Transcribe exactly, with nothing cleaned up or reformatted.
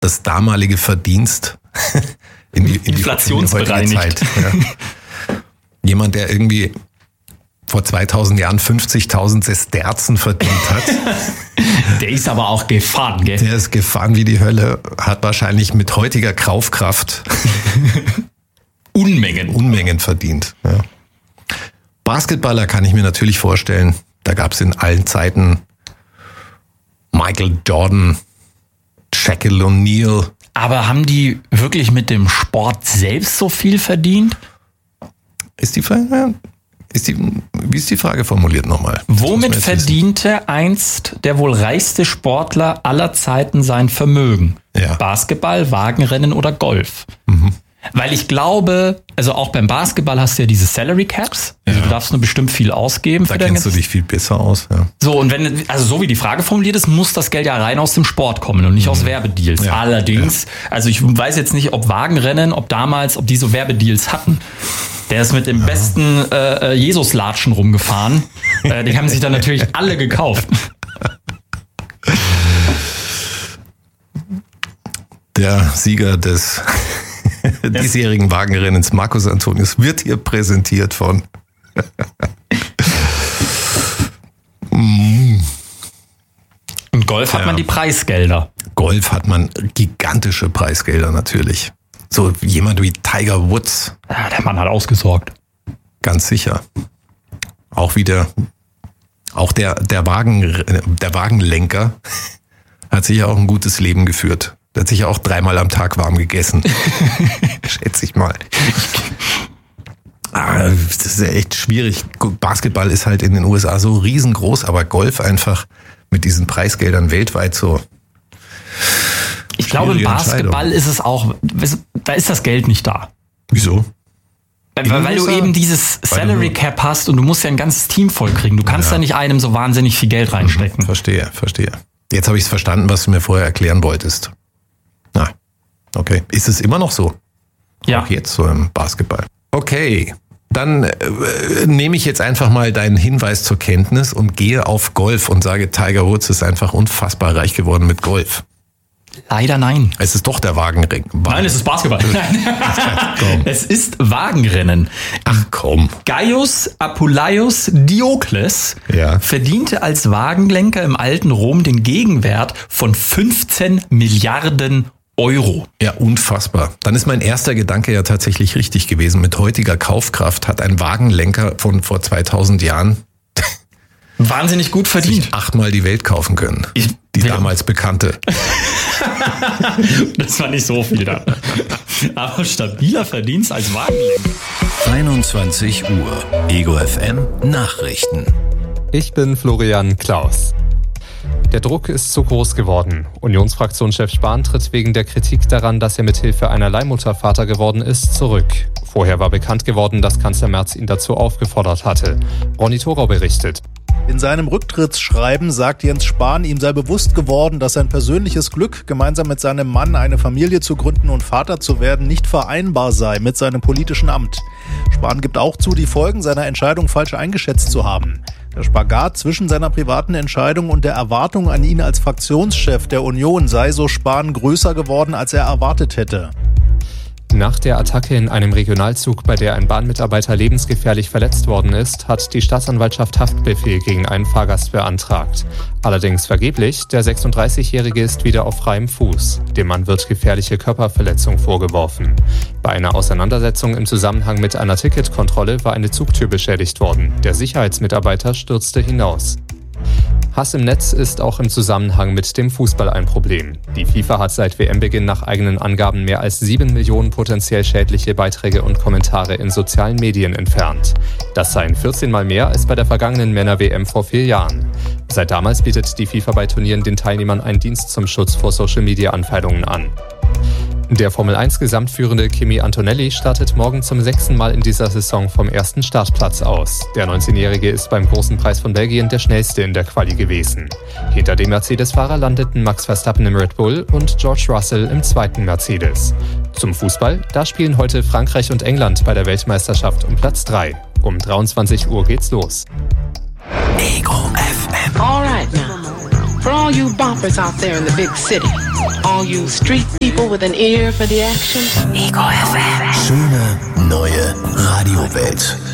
das damalige Verdienst in die, in die, inflationsbereinigt. In die heutige Zeit. Ja. Jemand, der irgendwie vor zweitausend Jahren fünfzigtausend Sesterzen verdient hat. Der ist aber auch gefahren, gell? Der ist gefahren wie die Hölle, hat wahrscheinlich mit heutiger Kaufkraft Unmengen. Unmengen verdient. Ja. Basketballer kann ich mir natürlich vorstellen, da gab es in allen Zeiten Michael Jordan, Shaquille O'Neal. Aber haben die wirklich mit dem Sport selbst so viel verdient? Ist die Frage, ist die, wie ist die Frage formuliert nochmal? Womit verdiente einst der wohl reichste Sportler aller Zeiten sein Vermögen? Ja. Basketball, Wagenrennen oder Golf? Mhm. Weil ich glaube, also auch beim Basketball hast du ja diese Salary Caps. Also Ja. du darfst nur bestimmt viel ausgeben. Da für dein kennst du ganzes- dich viel besser aus. Ja. So, und wenn, also so wie die Frage formuliert ist, muss das Geld ja rein aus dem Sport kommen und nicht aus Werbedeals. Ja. Allerdings, also ich weiß jetzt nicht, ob Wagenrennen, ob damals, ob die so Werbedeals hatten. Der ist mit dem besten äh, Jesus-Latschen rumgefahren. äh, den haben sich dann natürlich alle gekauft. Der Sieger des diesjährigen Wagenrennens, Marcus Antonius, wird hier präsentiert von Und Golf hat Ja. man die Preisgelder. Golf hat man gigantische Preisgelder natürlich. So jemand wie Tiger Woods, Ja, der Mann hat ausgesorgt. ganz sicher. Auch wieder, auch der, der Wagen, der Wagenlenker hat sicher auch ein gutes Leben geführt. Der hat sicher auch dreimal am Tag warm gegessen. Schätze ich mal. Ah, das ist ja echt schwierig. Basketball ist halt in den U S A so riesengroß, aber Golf einfach mit diesen Preisgeldern weltweit so. Ich glaube, im Schwierige Basketball Entscheidung. ist es auch, da ist das Geld nicht da. Wieso? Weil, weil du U S A? eben dieses Weil du Salary nur- Cap hast und du musst ja ein ganzes Team voll kriegen. Du kannst Ja. ja nicht einem so wahnsinnig viel Geld reinstecken. Verstehe, verstehe. Jetzt habe ich es verstanden, was du mir vorher erklären wolltest. Na, okay. Ist es immer noch so? Ja. Auch jetzt so im Basketball. Okay, dann äh, nehme ich jetzt einfach mal deinen Hinweis zur Kenntnis und gehe auf Golf und sage, Tiger Woods ist einfach unfassbar reich geworden mit Golf. Leider nein. Es ist doch der Wagenring. Nein, es ist Basketball. Komm. Es ist Wagenrennen. Ach komm. Gaius Apulaius Diokles Ja. verdiente als Wagenlenker im alten Rom den Gegenwert von fünfzehn Milliarden Euro. Ja, unfassbar. Dann ist mein erster Gedanke ja tatsächlich richtig gewesen. Mit heutiger Kaufkraft hat ein Wagenlenker von vor zweitausend Jahren Wahnsinnig gut verdient. sich achtmal die Welt kaufen können. Ich- die Ja. damals bekannte. Das war nicht so viel da. Aber stabiler Verdienst als Wagenlenker. einundzwanzig Uhr. Ego F M Nachrichten. Ich bin Florian Klaus. Der Druck ist zu groß geworden. Unionsfraktionschef Spahn tritt wegen der Kritik daran, dass er mithilfe einer Leihmutter Vater geworden ist, zurück. Vorher war bekannt geworden, dass Kanzler Merz ihn dazu aufgefordert hatte. Ronny Thorau berichtet. In seinem Rücktrittsschreiben sagt Jens Spahn, ihm sei bewusst geworden, dass sein persönliches Glück, gemeinsam mit seinem Mann eine Familie zu gründen und Vater zu werden, nicht vereinbar sei mit seinem politischen Amt. Spahn gibt auch zu, die Folgen seiner Entscheidung falsch eingeschätzt zu haben. Der Spagat zwischen seiner privaten Entscheidung und der Erwartung an ihn als Fraktionschef der Union sei, so Spahn, größer geworden, als er erwartet hätte. Nach der Attacke in einem Regionalzug, bei der ein Bahnmitarbeiter lebensgefährlich verletzt worden ist, hat die Staatsanwaltschaft Haftbefehl gegen einen Fahrgast beantragt. Allerdings vergeblich, der sechsunddreißigjährige ist wieder auf freiem Fuß. Dem Mann wird gefährliche Körperverletzung vorgeworfen. Bei einer Auseinandersetzung im Zusammenhang mit einer Ticketkontrolle war eine Zugtür beschädigt worden. Der Sicherheitsmitarbeiter stürzte hinaus. Hass im Netz ist auch im Zusammenhang mit dem Fußball ein Problem. Die FIFA hat seit W M-Beginn nach eigenen Angaben mehr als sieben Millionen potenziell schädliche Beiträge und Kommentare in sozialen Medien entfernt. Das seien vierzehn Mal mehr als bei der vergangenen Männer-W M vor vier Jahren. Seit damals bietet die FIFA bei Turnieren den Teilnehmern einen Dienst zum Schutz vor Social-Media-Anfeindungen an. Der Formel eins Gesamtführende Kimi Antonelli startet morgen zum sechsten Mal in dieser Saison vom ersten Startplatz aus. Der neunzehnjährige ist beim Großen Preis von Belgien der schnellste in der Quali gewesen. Hinter dem Mercedes-Fahrer landeten Max Verstappen im Red Bull und George Russell im zweiten Mercedes. Zum Fußball, da spielen heute Frankreich und England bei der Weltmeisterschaft um Platz drei. Um dreiundzwanzig Uhr geht's los. Ego F M. All right now, for all you boppers out there in the big city, All you street people with an ear for the action. Ego F M. Schöne neue Radiowelt.